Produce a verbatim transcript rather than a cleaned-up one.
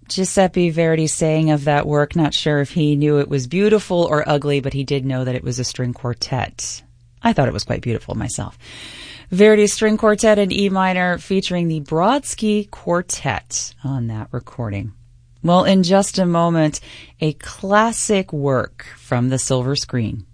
Giuseppe Verdi saying of that work, not sure if he knew it was beautiful or ugly, but he did know that it was a string quartet. I thought it was quite beautiful myself. Verdi's String Quartet in E minor featuring the Brodsky Quartet on that recording. Well, in just a moment, a classic work from the silver screen.